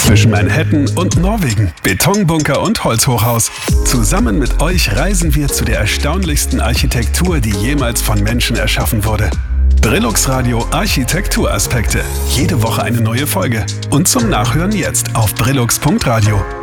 zwischen Manhattan und Norwegen, Betonbunker und Holzhochhaus. Zusammen mit euch reisen wir zu der erstaunlichsten Architektur, die jemals von Menschen erschaffen wurde. Brillux Radio Architekturaspekte. Jede Woche eine neue Folge. Und zum Nachhören jetzt auf brillux.radio.